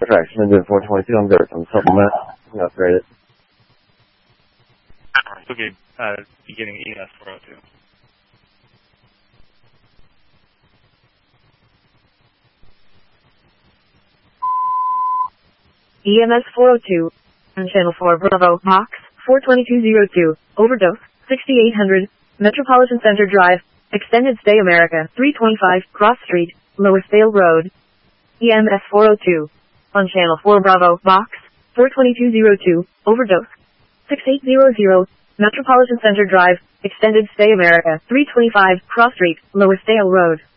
Traction into 422. I'm there. I'm supplement. I'm gonna upgrade it. Okay, beginning EMS 402. EMS 402. On Channel 4 Bravo, Box 42202. Overdose 6800. Metropolitan Center Drive. Extended Stay America 325 Cross Street, Loisdale Road. EMS 402. On Channel 4 Bravo, Box 42202. Overdose 6800. Metropolitan Center Drive. Extended Stay America 325 Cross Street, Loisdale Road.